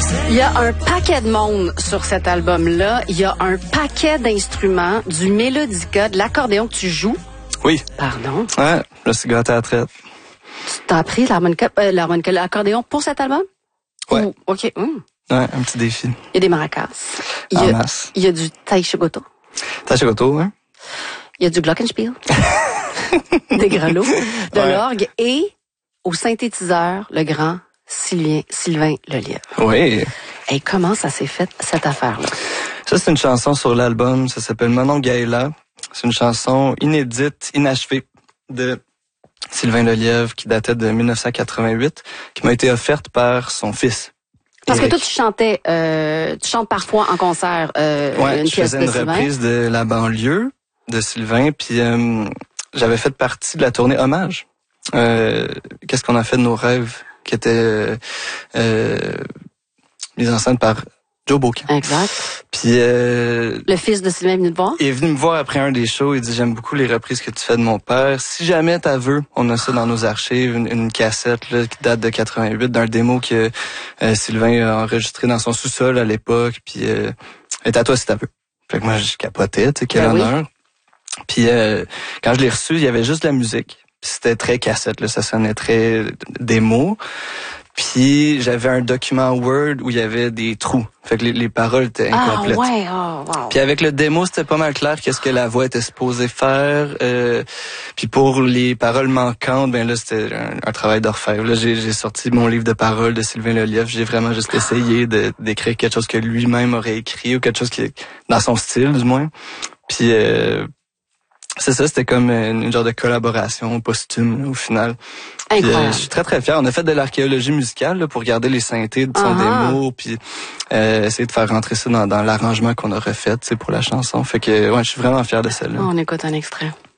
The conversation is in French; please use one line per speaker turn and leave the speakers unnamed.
Il y a un paquet de monde sur cet album-là. Il y a un paquet d'instruments, du mélodica, de l'accordéon que tu joues.
Oui.
Pardon.
Ouais, je suis gâté à la traite.
Tu t'as appris l'accordéon pour cet album?
Ouais.
Ou, OK.
Ouais, un petit défi.
Il y a des maracas.
En masse.
Il y a du taïchigoto.
Taïchigoto, hein?
Il y a du glockenspiel. Des grelots, de l'orgue et au synthétiseur, le grand Sylvain Lelièvre.
Oui.
Et comment ça s'est fait, cette affaire-là?
Ça, c'est une chanson sur l'album. Ça s'appelle Monongahela. C'est une chanson inédite, inachevée de Sylvain Lelièvre qui datait de 1988, qui m'a été offerte par son fils.
Parce
Éric.
que toi, tu chantes parfois en concert
Ouais,
une
je
pièce
faisais
de
une
Sylvain.
reprise de La banlieue de Sylvain, puis j'avais fait partie de la tournée Hommage. Qu'est-ce qu'on a fait de nos rêves, qui était mise en scène par Joe Beaucamp.
Exact.
Puis
Le fils de Sylvain est venu te voir?
il est venu me voir après un des shows, il dit j'aime beaucoup les reprises que tu fais de mon père. Si jamais t'as veux, on a ça dans nos archives, une cassette là, qui date de 88 d'un démo que Sylvain a enregistré dans son sous-sol à l'époque, puis est à toi si t'as veux. Fait que moi je capotais, tu sais, quel honneur. Puis quand je l'ai reçu, il y avait juste de la musique. Puis c'était très cassette, là, ça sonnait très démo. Puis j'avais un document Word où il y avait des trous. Fait que les paroles étaient incomplètes.
Ah ouais, oh, wow.
Puis avec le démo, c'était pas mal clair qu'est-ce que la voix était supposée faire. Puis pour les paroles manquantes, ben là c'était un travail d'orfèvre. Là j'ai sorti mon livre de paroles de Sylvain Lelièvre. J'ai vraiment juste essayé d'écrire quelque chose que lui-même aurait écrit ou quelque chose qui dans son style du moins. Puis c'est ça, c'était comme une genre de collaboration posthume là, au final. Puis, je suis très très fier. On a fait de l'archéologie musicale là, pour regarder les synthés de son démo, puis essayer de faire rentrer ça dans l'arrangement qu'on a refait, tu sais, pour la chanson. Fait que ouais, je suis vraiment fier de celle-là.
On écoute un extrait.